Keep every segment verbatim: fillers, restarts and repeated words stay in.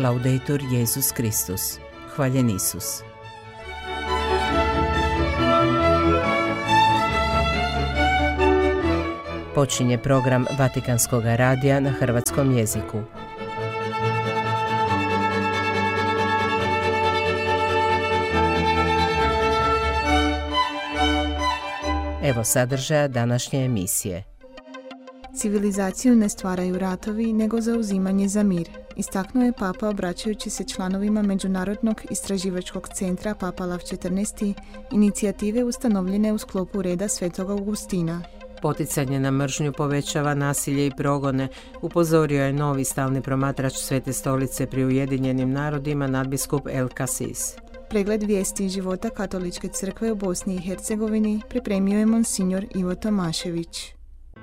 Laudetur Jesus Kristus. Hvaljen Isus. Počinje program Vatikanskog radija na hrvatskom jeziku. Evo sadržaja današnje emisije. Civilizaciju ne stvaraju ratovi, nego zauzimanje za mir, istaknuo je Papa obraćajući se članovima Međunarodnog istraživačkog centra Papa Lav četrnaesti, inicijative ustanovljene u sklopu reda Svetog Augustina. Poticanje na mržnju povećava nasilje i progone, upozorio je novi stalni promatrač Svete stolice pri Ujedinjenim narodima nadbiskup El Kasis. Pregled vijesti iz života Katoličke crkve u Bosni i Hercegovini pripremio je monsignor Ivo Tomašević.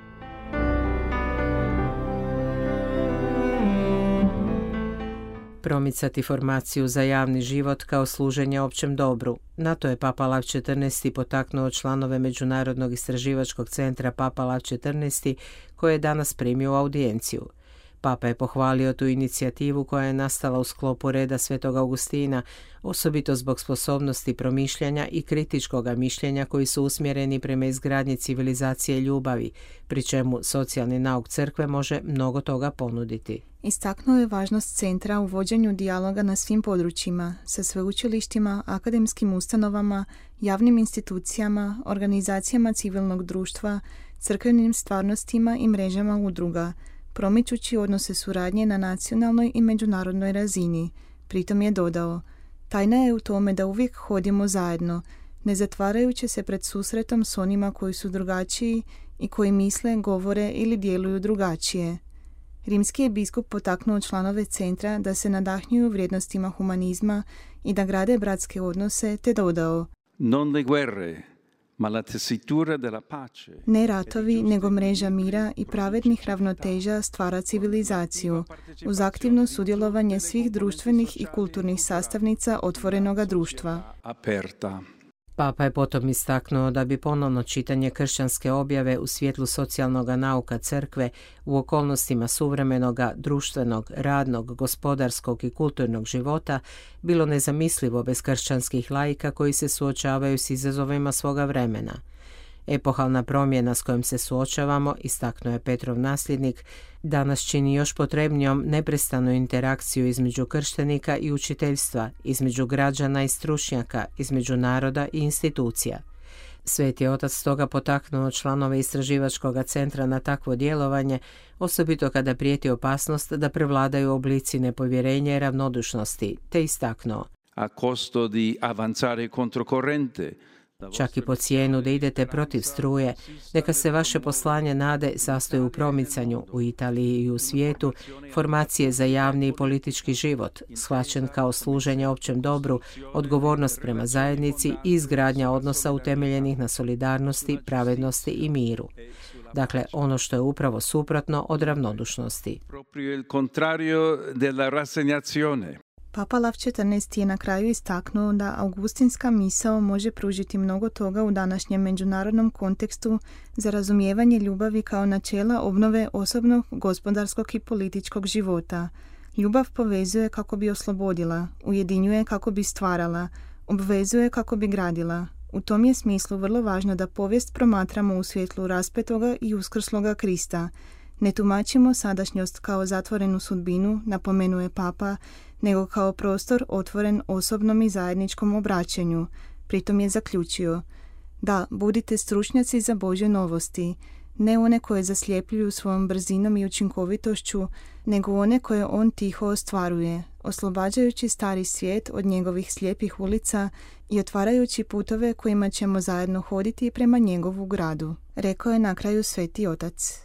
Promicati formaciju za javni život kao služenje općem dobru. Na to je Papa Lav četrnaesti potaknuo članove Međunarodnog istraživačkog centra Papa Lav četrnaesti koje je danas primio audijenciju. Papa je pohvalio tu inicijativu koja je nastala u sklopu reda Svetog Augustina, osobito zbog sposobnosti promišljanja i kritičkoga mišljenja koji su usmjereni prema izgradnji civilizacije ljubavi, pri čemu socijalni nauk crkve može mnogo toga ponuditi. Istaknuo je važnost centra u vođenju dijaloga na svim područjima, sa sveučilištima, akademskim ustanovama, javnim institucijama, organizacijama civilnog društva, crkvenim stvarnostima i mrežama udruga, promičući odnose suradnje na nacionalnoj i međunarodnoj razini. Pritom je dodao, tajna je u tome da uvijek hodimo zajedno, ne zatvarajući se pred susretom s onima koji su drugačiji i koji misle, govore ili djeluju drugačije. Rimski je biskup potaknuo članove centra da se nadahnjuju vrijednostima humanizma i da grade bratske odnose, te dodao, non le guerre, ma la tessitura della pace. Ne ratovi, nego mreža mira i pravednih ravnoteža stvara civilizaciju, uz aktivno sudjelovanje svih društvenih i kulturnih sastavnica otvorenoga društva. Aperta. Papa je potom istaknuo da bi ponovno čitanje kršćanske objave u svjetlu socijalnog nauka crkve u okolnostima suvremenoga, društvenog, radnog, gospodarskog i kulturnog života bilo nezamislivo bez kršćanskih laika koji se suočavaju s izazovima svoga vremena. Epohalna promjena s kojom se suočavamo, istaknuo je Petrov nasljednik, danas čini još potrebnijom neprestanu interakciju između krštenika i učiteljstva, između građana i stručnjaka, između naroda i institucija. Sveti otac stoga potaknuo članove istraživačkog centra na takvo djelovanje, osobito kada prijeti opasnost da prevladaju oblici nepovjerenja i ravnodušnosti, te istaknuo, a costo di avanzare controcorrente. Čak i po cijenu da idete protiv struje, neka se vaše poslanje nade sastoji u promicanju u Italiji i u svijetu formacije za javni i politički život, shvaćen kao služenje općem dobru, odgovornost prema zajednici i izgradnja odnosa utemeljenih na solidarnosti, pravednosti i miru. Dakle, ono što je upravo suprotno od ravnodušnosti. Proprio il contrario della rassegnazione. Papa Lav četrnaesti je na kraju istaknuo da augustinska misao može pružiti mnogo toga u današnjem međunarodnom kontekstu za razumijevanje ljubavi kao načela obnove osobnog, gospodarskog i političkog života. Ljubav povezuje kako bi oslobodila, ujedinjuje kako bi stvarala, obvezuje kako bi gradila. U tom je smislu vrlo važno da povijest promatramo u svjetlu raspetoga i uskrsloga Krista. Ne tumačimo sadašnjost kao zatvorenu sudbinu, napomenuje Papa, nego kao prostor otvoren osobnom i zajedničkom obraćanju. Pritom je zaključio, da, budite stručnjaci za Božje novosti, ne one koje zasljepljuju svojom brzinom i učinkovitošću, nego one koje on tiho ostvaruje, oslobađajući stari svijet od njegovih slijepih ulica i otvarajući putove kojima ćemo zajedno hoditi prema njegovu gradu, rekao je na kraju Sveti Otac.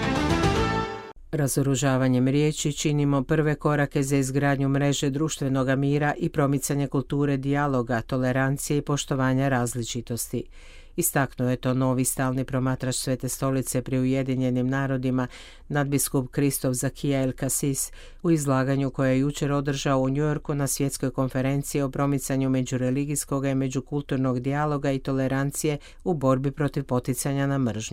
Razoružavanjem riječi činimo prve korake za izgradnju mreže društvenog mira i promicanje kulture dijaloga, tolerancije i poštovanja različitosti. Istaknuo je to novi stalni promatrač Svete stolice pri Ujedinjenim narodima, nadbiskup Kristof Zakija El Kasis, u izlaganju koje je jučer održao u Njujorku na svjetskoj konferenciji o promicanju međureligijskog i međukulturnog dijaloga i tolerancije u borbi protiv poticanja na mržnju.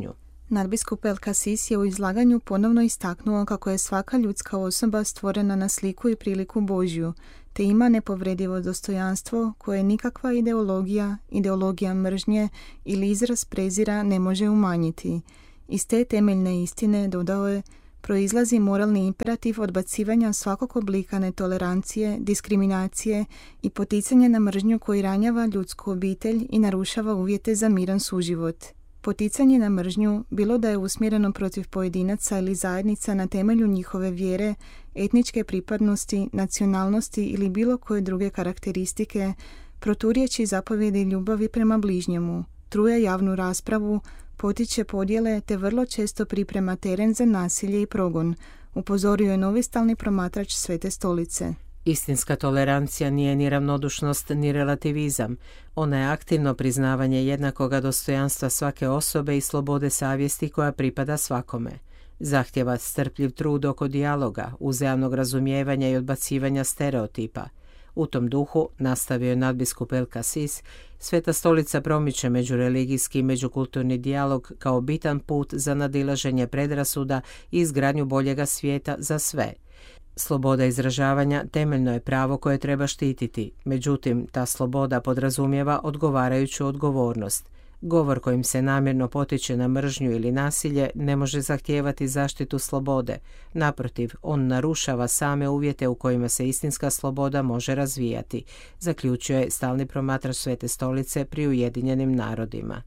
Nadbiskup El Kasis je u izlaganju ponovno istaknuo kako je svaka ljudska osoba stvorena na sliku i priliku Božju, te ima nepovredivo dostojanstvo koje nikakva ideologija, ideologija mržnje ili izraz prezira ne može umanjiti. Iz te temeljne istine, dodao je, proizlazi moralni imperativ odbacivanja svakog oblika netolerancije, diskriminacije i poticanje na mržnju koji ranjava ljudsku obitelj i narušava uvjete za miran suživot. Poticanje na mržnju, bilo da je usmjereno protiv pojedinaca ili zajednica na temelju njihove vjere, etničke pripadnosti, nacionalnosti ili bilo koje druge karakteristike, proturječi zapovjedi ljubavi prema bližnjemu, truje javnu raspravu, potiče podjele te vrlo često priprema teren za nasilje i progon, upozorio je novi stalni promatrač Svete stolice. Istinska tolerancija nije ni ravnodušnost ni relativizam. Ona je aktivno priznavanje jednakoga dostojanstva svake osobe i slobode savjesti koja pripada svakome. Zahtjeva strpljiv trud oko dijaloga, uzajamnog razumijevanja i odbacivanja stereotipa. U tom duhu, nastavio je nadbiskup El Kasis, Sveta stolica promiče međureligijski i međukulturni dijalog kao bitan put za nadilaženje predrasuda i izgradnju boljega svijeta za sve. Sloboda izražavanja temeljno je pravo koje treba štititi, međutim, ta sloboda podrazumijeva odgovarajuću odgovornost. Govor kojim se namjerno potiče na mržnju ili nasilje ne može zahtijevati zaštitu slobode. Naprotiv, on narušava same uvjete u kojima se istinska sloboda može razvijati, zaključio je stalni promatrač Svete stolice pri Ujedinjenim narodima.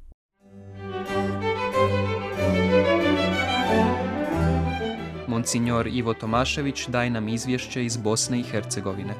Monsignor Ivo Tomašević daje nam izvješće iz Bosne i Hercegovine.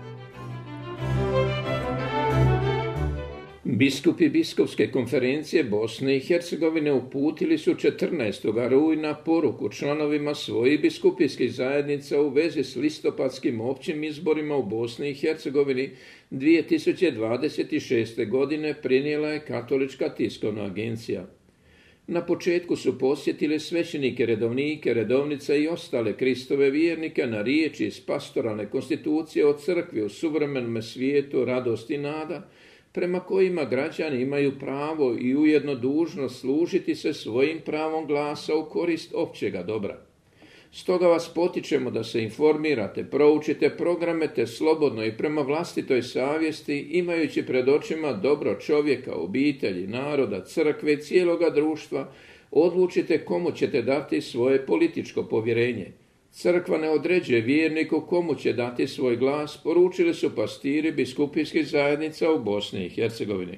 Biskupi Biskupske konferencije Bosne i Hercegovine uputili su četrnaestog rujna poruku članovima svojih biskupijskih zajednica u vezi s listopadskim općim izborima u Bosni i Hercegovini dvije tisuće dvadeset šeste. godine prenijela je Katolička tiskovna agencija. Na početku su posjetili svećenike, redovnike, redovnice i ostale Kristove vjernike na riječi iz pastoralne konstitucije o crkvi u suvremenom svijetu radost i nada, prema kojima građani imaju pravo i ujedno dužnost služiti se svojim pravom glasa u korist općega dobra. Stoga vas potičemo da se informirate, proučite programe te slobodno i prema vlastitoj savjesti, imajući pred očima dobro čovjeka, obitelji, naroda, crkve i cijeloga društva, odlučite komu ćete dati svoje političko povjerenje. Crkva ne određuje vjerniku komu će dati svoj glas, poručili su pastiri biskupijskih zajednica u Bosni i Hercegovini.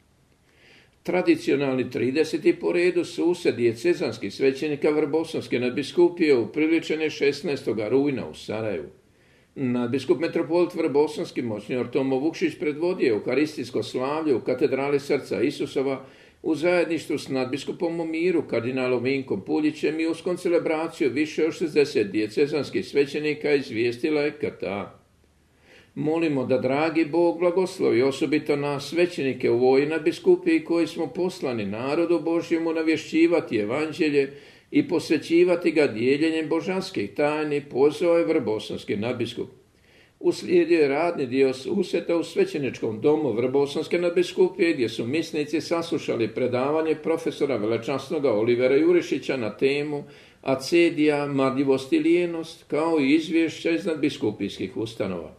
Tradicionalni trideseti po redu sused dijecezanskih svećenika Vrbosanske nadbiskupije upriličen je šesnaestog rujna u Sarajevu. Nadbiskup metropolit Vrbosanski monsignor Tomo Vukšić predvodio eukaristijsko slavlje u katedrali Srca Isusova u zajedništvu s nadbiskupom u miru kardinalom Vinkom Puljićem i uz koncelebraciju više od šezdeset dijecezanskih svećenika izvijestila je K T A. Molimo da dragi Bog blagoslovi osobito nas svećenike u ovoj nadbiskupiji koji smo poslani narodu Božjemu navješćivati evanđelje i posvećivati ga dijeljenjem božanskih tajni, pozvao je Vrbosanski nadbiskup. Uslijedio je radni dio susreta u svećeničkom domu Vrbosanske nadbiskupije gdje su misnici saslušali predavanje profesora velečasnoga Olivera Jurišića na temu Acedija, marljivost i lijenost, kao i izvješća iz nadbiskupijskih ustanova.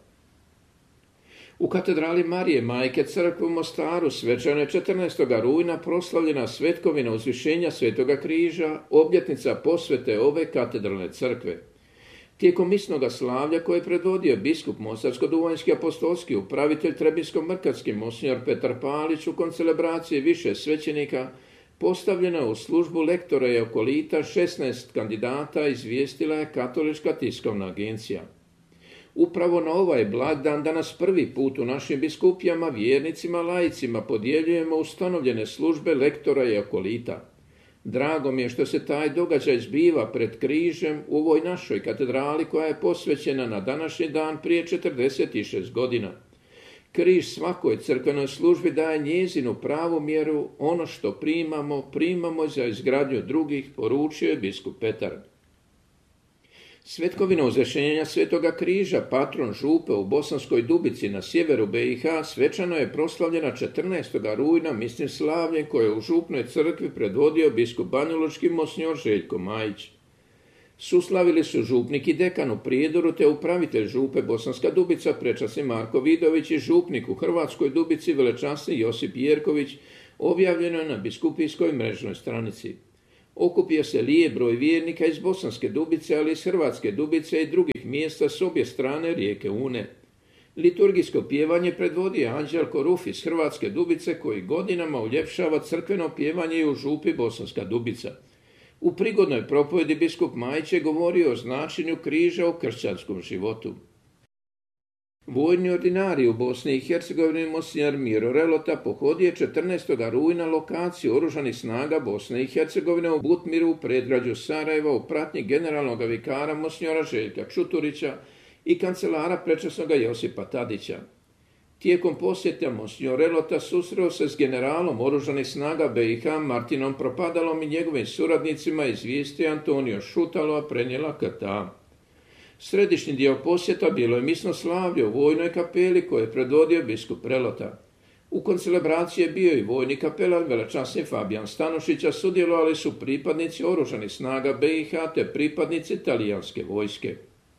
U katedrali Marije Majke crkve u Mostaru svečano je četrnaestog rujna proslavljena svetkovina uzvišenja Svetoga križa, obljetnica posvete ove katedralne crkve. Tijekom misnoga slavlja koje je predvodio biskup Mostarsko-duvanjski apostolski upravitelj Trebinsko-mrkatski monsignor Petar Palić u koncelebraciji više svećenika, postavljena u službu lektora i okolita šesnaest kandidata, izvijestila je Katolička tiskovna agencija. Upravo na ovaj blagdan danas prvi put u našim biskupijama, vjernicima, laicima podjeljujemo ustanovljene službe lektora i okolita. Drago mi je što se taj događaj zbiva pred križem u ovoj našoj katedrali koja je posvećena na današnji dan prije četrdeset šest godina. Križ svakoj crkvenoj službi daje njezinu pravu mjeru, ono što primamo, primamo za izgradnju drugih, poručio je biskup Petar. Svetkovina uzvišenja Svetoga križa, patron župe u Bosanskoj Dubici na sjeveru be i ha, svečano je proslavljena četrnaestog rujna misnim slavljem koje je u župnoj crkvi predvodio biskup banjalučki monsinjor Željko Majić. Suslavili su župnik i dekan u Prijedoru te upravitelj župe Bosanska Dubica prečasni Marko Vidović i župnik u Hrvatskoj Dubici velečasni Josip Jerković, objavljeno je na biskupijskoj mrežnoj stranici. Okupio se lijep broj vjernika iz Bosanske Dubice, ali iz Hrvatske Dubice i drugih mjesta s obje strane rijeke Une. Liturgijsko pjevanje predvodio Anđelko Ruf iz Hrvatske Dubice koji godinama uljepšava crkveno pjevanje i u župi Bosanska Dubica. U prigodnoj propovjedi biskup Majić je govorio o značenju križa u kršćanskom životu. Vojni ordinarij u Bosni i Hercegovini monsinjor Miro Relota pohodio je četrnaestog rujna lokaciju Oružanih snaga Bosne i Hercegovine u Butmiru u predgrađu Sarajeva u pratnji generalnog vikara monsinjora Željka Čuturića i kancelara prečasnoga Josipa Tadića. Tijekom posjeta monsinjor Relota susreo se s generalom Oružanih snaga be i ha Martinom Propadalom i njegovim suradnicima, izvijestio Antonio Šutalo, a prenijela K T A. Središnji dio posjeta bilo je misno slavlje u vojnoj kapeli koje je predvodio biskup Relota. U koncelebraciji je bio i vojni kapelan velečasni Fabijan Stanošić, a sudjelovali su pripadnici Oružanih snaga be i ha te pripadnici talijanske vojske.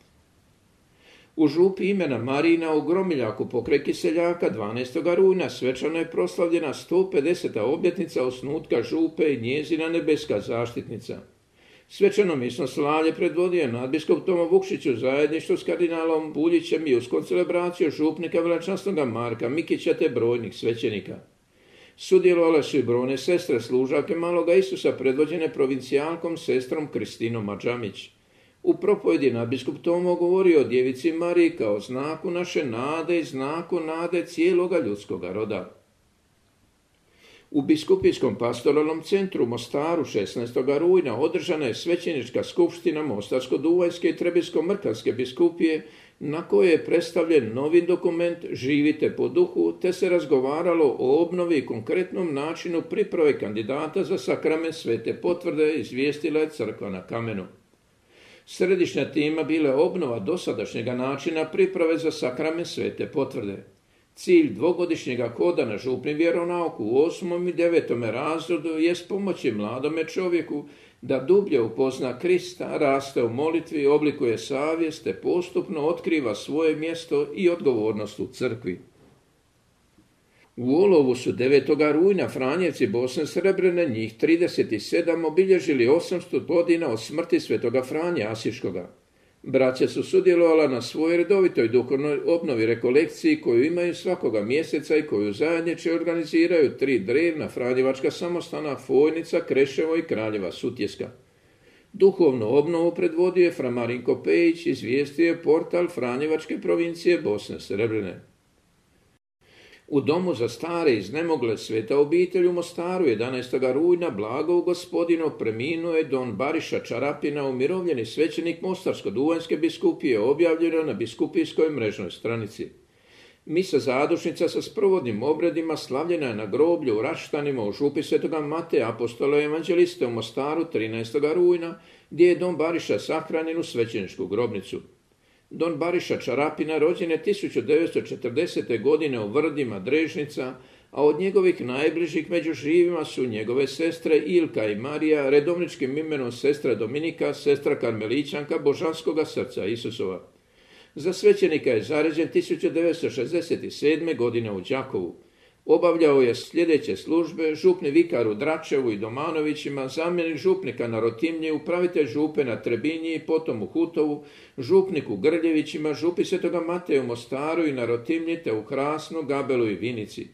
U župi imena Marina u Gromiljaku pokraj Kiseljaka dvanaestog rujna svečano je proslavljena sto pedeseta obljetnica osnutka župe i njezina nebeska zaštitnica. Svečano misno slavlje predvodio je nadbiskup Tomo Vukšić u zajedništvu s kardinalom Buljićem i uz koncelebraciju župnika velečasnoga Marka Mikića te brojnih svećenika. Sudjelovale su i brojne sestre služavke Maloga Isusa predvođene provincijalkom sestrom Kristinom Adžamić. U propovjedi nadbiskup Tomo govorio o djevici Mariji kao znaku naše nade i znaku nade cijeloga ljudskoga roda. U biskupijskom pastoralnom centru u Mostaru šesnaestog rujna održana je svećenička skupština Mostarsko-Duvajske i Trebinsko-Mrkanske biskupije na kojoj je predstavljen novi dokument Živite po duhu te se razgovaralo o obnovi i konkretnom načinu priprave kandidata za sakrament svete potvrde, izvijestila je crkva na Kamenu. Središnja tema bila je obnova dosadašnjega načina priprave za sakrament svete potvrde. Cilj dvogodišnjega hoda na župni vjeronauk u osmom i devetom razredu je pomoći mladome čovjeku da dublje upozna Krista, raste u molitvi, oblikuje savjest te postupno otkriva svoje mjesto i odgovornost u crkvi. U Olovu su devetog rujna Franjevci Bosne Srebrene, njih trideset sedam, obilježili osamsto godina od smrti svetoga Franje Asiškoga. Braća su sudjelovala na svojoj redovitoj duhovnoj obnovi rekolekciji koju imaju svakoga mjeseca i koju zajednički organiziraju tri drevna Franjevačka samostana Fojnica, Kreševo i Kraljeva Sutjeska. Duhovnu obnovu predvodio je fra Marinko Pejić, izvijestio je portal Franjevačke provincije Bosne Srebrene. U domu za stare iznemogle Sveta obitelj u Mostaru jedanaestog rujna Blagovu Gospodinu preminuo je don Bariša Čarapina, umirovljeni svećenik Mostarsko-Duvanjske biskupije, objavljeno na biskupijskoj mrežnoj stranici. Misa zadušnica sa sprovodnim obredima slavljena je na groblju u Raštanima u župi Svetoga Mateja apostola i evanđeliste u Mostaru trinaestog rujna, gdje je don Bariša sahranjen u svećeničku grobnicu. Don Bariša Čarapina rođen je tisuću devetsto četrdesete. godine u Vrdima Drežnica, a od njegovih najbližih među živima su njegove sestre Ilka i Marija, redovničkim imenom sestra Dominika, sestra Karmelićanka Božanskoga srca Isusova. Za svećenika je zaređen tisuću devetsto šezdeset sedme. godine u Đakovu. Obavljao je sljedeće službe: župni vikar u Dračevu i Domanovićima, zamjenik župnika na Rotimnji, upravitelj župe na Trebinji i potom u Hutovu, župnik u Grljevićima, župi Svetoga Mateja u Mostaru i na Rotimnji te u Krasnu, Gabelu i Vinici.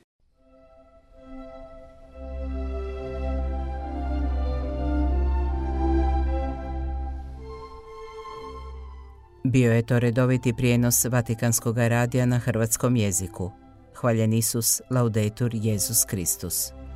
Bio je to redoviti prijenos Vatikanskog radija na hrvatskom jeziku. Hvaljen Isus, laudetur Jesus Kristus.